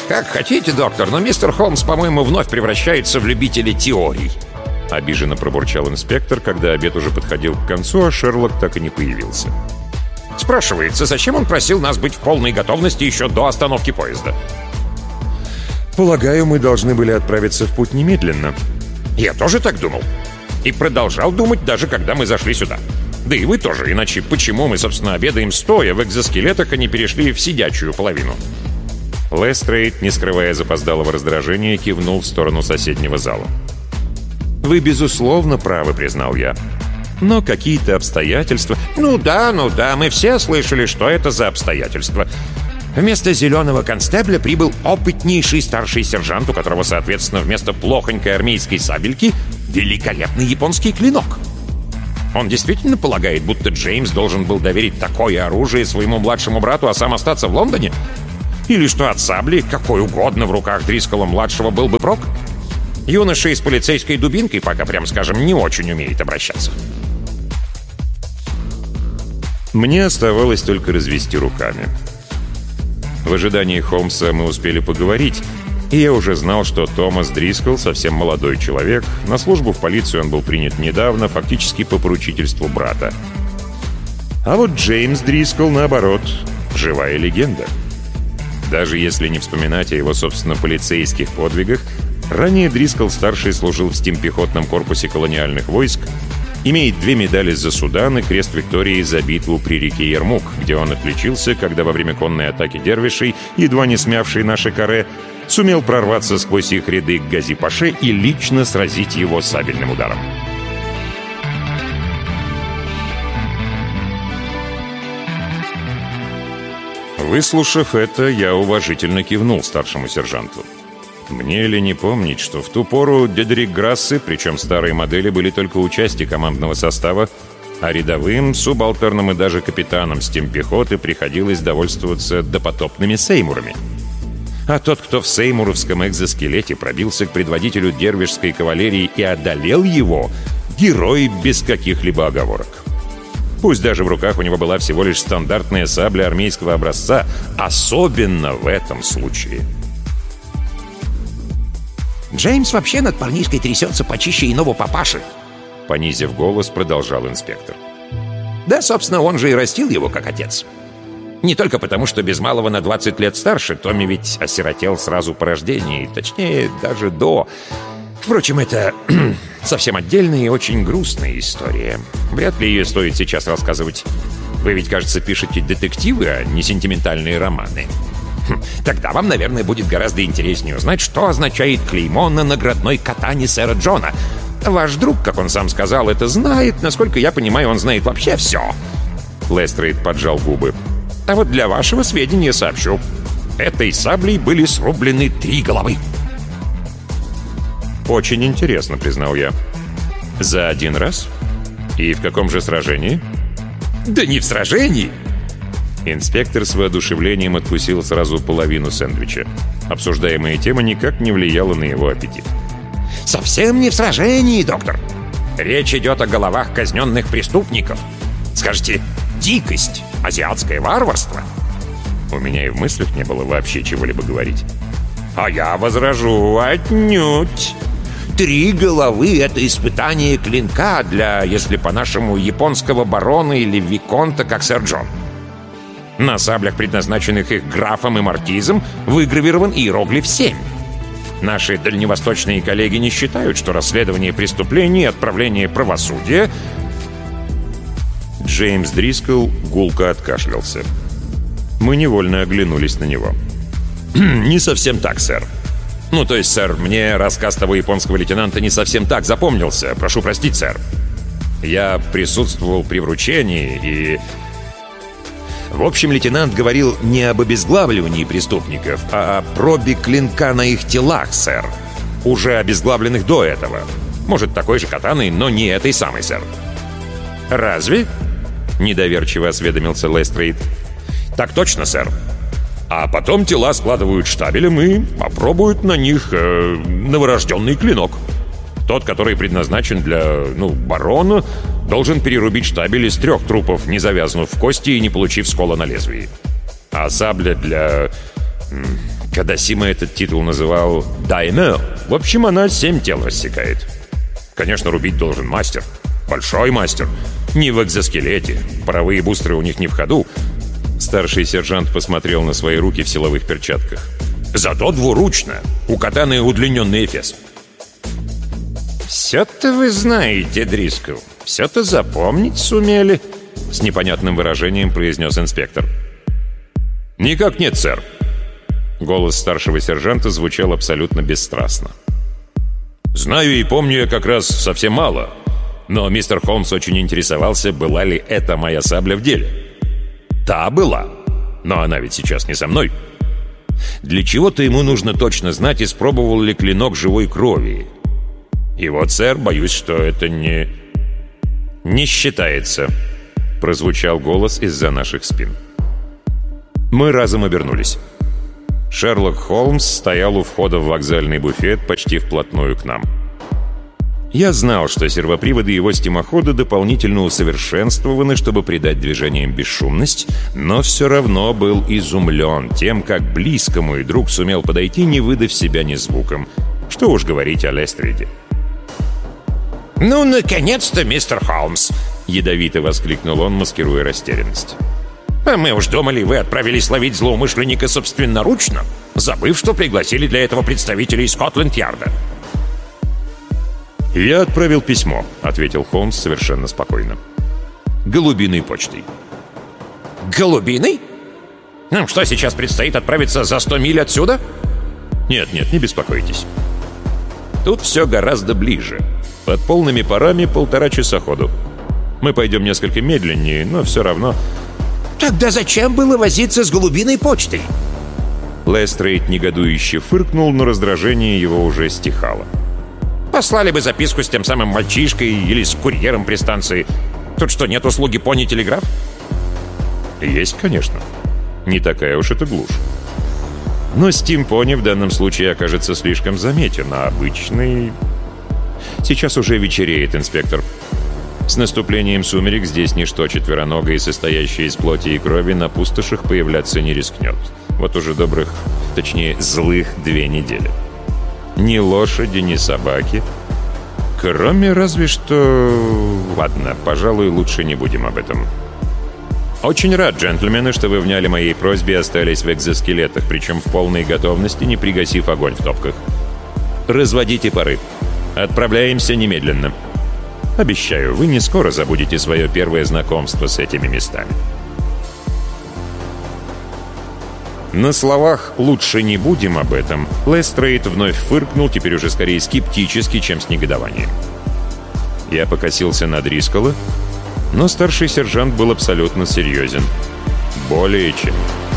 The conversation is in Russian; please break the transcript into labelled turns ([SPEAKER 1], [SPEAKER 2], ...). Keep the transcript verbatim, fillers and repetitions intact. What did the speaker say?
[SPEAKER 1] «Как хотите, доктор, но мистер Холмс, по-моему, вновь превращается в любителя теорий». Обиженно пробурчал инспектор, когда обед уже подходил к концу, а Шерлок так и не появился. «Спрашивается, зачем он просил нас быть в полной готовности еще до остановки поезда?»
[SPEAKER 2] «Полагаю, мы должны были отправиться в путь немедленно».
[SPEAKER 1] «Я тоже так думал. И продолжал думать, даже когда мы зашли сюда. Да и вы тоже, иначе почему мы, собственно, обедаем стоя в экзоскелетах, а не перешли в сидячую половину?»
[SPEAKER 2] Лестрейд, не скрывая запоздалого раздражения, кивнул в сторону соседнего зала. «Вы, безусловно, правы», — признал я. «Но какие-то обстоятельства...»
[SPEAKER 1] «Ну да, ну да, мы все слышали, что это за обстоятельства. Вместо зеленого констебля прибыл опытнейший старший сержант, у которого, соответственно, вместо плохонькой армейской сабельки великолепный японский клинок. Он действительно полагает, будто Джеймс должен был доверить такое оружие своему младшему брату, а сам остаться в Лондоне? Или что от сабли, какой угодно, в руках Дрискола-младшего был бы прок? Юноша из полицейской дубинкой пока, прям скажем, не очень умеет обращаться».
[SPEAKER 2] Мне оставалось только развести руками. В ожидании Холмса мы успели поговорить, и я уже знал, что Томас Дрискол совсем молодой человек. На службу в полицию он был принят недавно, фактически по поручительству брата. А вот Джеймс Дрискол, наоборот, живая легенда. Даже если не вспоминать о его, собственно, полицейских подвигах, ранее Дрискол-старший служил в стимпехотном корпусе колониальных войск, имеет две медали за Судан и крест Виктории за битву при реке Ярмук, где он отличился, когда во время конной атаки дервишей, едва не смявшей наши каре, сумел прорваться сквозь их ряды к Гази-Паше и лично сразить его сабельным ударом. Выслушав это, я уважительно кивнул старшему сержанту. Мне ли не помнить, что в ту пору Дедерик-Грассы, причем старые модели, были только у части командного состава, а рядовым, субалтерным и даже капитанам стимпехоты приходилось довольствоваться допотопными сеймурами. А тот, кто в сеймуровском экзоскелете пробился к предводителю дервишской кавалерии и одолел его, герой без каких-либо оговорок. Пусть даже в руках у него была всего лишь стандартная сабля армейского образца, особенно в этом случае.
[SPEAKER 1] «Джеймс вообще над парнишкой трясется почище иного папаши»,
[SPEAKER 2] — понизив голос, продолжал инспектор.
[SPEAKER 1] «Да, собственно, он же и растил его как отец. Не только потому, что без малого на двадцать лет старше, Томми ведь осиротел сразу по рождении, точнее, даже до. Впрочем, это совсем отдельная и очень грустная история. Вряд ли ее стоит сейчас рассказывать. Вы ведь, кажется, пишете детективы, а не сентиментальные романы. Тогда вам, наверное, будет гораздо интереснее узнать, что означает клеймо на наградной катане сэра Джона. Ваш друг, как он сам сказал, это знает. Насколько я понимаю, он знает вообще все».
[SPEAKER 2] Лестрейд поджал губы.
[SPEAKER 1] «А вот для вашего сведения сообщу. Этой саблей были срублены три головы».
[SPEAKER 2] «Очень интересно», — признал я. «За один раз? И в каком же сражении?»
[SPEAKER 1] «Да не в сражении!»
[SPEAKER 2] Инспектор с воодушевлением откусил сразу половину сэндвича. Обсуждаемая тема никак не влияла на его аппетит.
[SPEAKER 1] «Совсем не в сражении, доктор. Речь идет о головах казненных преступников. Скажите, дикость, азиатское варварство?»
[SPEAKER 2] У меня и в мыслях не было вообще чего-либо говорить.
[SPEAKER 1] «А я возражу, отнюдь. Три головы — это испытание клинка для, если по-нашему, японского барона или виконта, как сэр Джон. На саблях, предназначенных их графом и маркизом, выгравирован иероглиф семь. Наши дальневосточные коллеги не считают, что расследование преступлений и отправление правосудия...»
[SPEAKER 2] Джеймс Дрискол гулко откашлялся. Мы невольно оглянулись на него.
[SPEAKER 1] «Не совсем так, сэр. Ну, то есть, сэр, мне рассказ того японского лейтенанта не совсем так запомнился. Прошу простить, сэр. Я присутствовал при вручении и... В общем, лейтенант говорил не об обезглавливании преступников, а о пробе клинка на их телах, сэр. Уже обезглавленных до этого. Может, такой же катаной, но не этой самой, сэр». «Разве?» — недоверчиво осведомился Лестрейд. «Так точно, сэр. А потом тела складывают штабелем и попробуют на них э, новорожденный клинок. Тот, который предназначен для, ну, барона, должен перерубить штабель из трех трупов, не завязнув в кости и не получив скола на лезвии. А сабля для... Кадасима этот титул называл «даймё». В общем, она семь тел рассекает. Конечно, рубить должен мастер. Большой мастер. Не в экзоскелете. Паровые бустеры у них не в ходу. Старший сержант посмотрел на свои руки в силовых перчатках. Зато двуручно. У катаны удлиненный эфес. «Все-то вы знаете, Дрискл. Все-то запомнить сумели», — с непонятным выражением произнес инспектор. «Никак нет, сэр». Голос старшего сержанта звучал абсолютно бесстрастно. «Знаю и помню я как раз совсем мало. Но мистер Холмс очень интересовался, была ли эта моя сабля в деле. Та была. Но она ведь сейчас не со мной. Для чего-то ему нужно точно знать, испробовал ли клинок живой крови. И вот, сэр, боюсь, что это не... не считается», — прозвучал голос из-за наших спин. Мы разом обернулись. Шерлок Холмс стоял у входа в вокзальный буфет почти вплотную к нам. Я знал, что сервоприводы его стимохода дополнительно усовершенствованы, чтобы придать движениям бесшумность, но все равно был изумлен тем, как близко мой друг сумел подойти, не выдав себя ни звуком. Что уж говорить о Лестриде. «Ну, наконец-то, мистер Холмс!» — ядовито воскликнул он, маскируя растерянность. «А мы уж думали, вы отправились ловить злоумышленника собственноручно, забыв, что пригласили для этого представителей Скотланд-Ярда». «Я отправил письмо», — ответил Холмс совершенно спокойно. «Голубиной почтой». «Голубиной? Нам что, сейчас предстоит отправиться за сто миль отсюда?» «Нет, нет, не беспокойтесь. Тут все гораздо ближе. Под полными парами полтора часа ходу. Мы пойдем несколько медленнее, но все равно...» «Тогда зачем было возиться с голубиной почтой?»
[SPEAKER 2] Лестрейд негодующе фыркнул, но раздражение его уже стихало.
[SPEAKER 1] «Послали бы записку с тем самым мальчишкой или с курьером при станции. Тут что, нет услуги пони-телеграф?»
[SPEAKER 2] «Есть, конечно. Не такая уж это глушь. Но стим-пони в данном случае окажется слишком заметен, а обычный... Сейчас уже вечереет, инспектор. С наступлением сумерек здесь ничто четвероногое, состоящее из плоти и крови, на пустошах появляться не рискнет. Вот уже добрых, точнее, злых две недели. Ни лошади, ни собаки. Кроме разве что... Ладно, пожалуй, лучше не будем об этом. Очень рад, джентльмены, что вы вняли моей просьбе и остались в экзоскелетах, причем в полной готовности, не пригасив огонь в топках. Разводите пары. Отправляемся немедленно. Обещаю, вы не скоро забудете свое первое знакомство с этими местами. На словах «лучше не будем об этом» Лестрейд вновь фыркнул, теперь уже скорее скептически, чем с негодованием. Я покосился на Дрискола, но старший сержант был абсолютно серьезен. Более чем.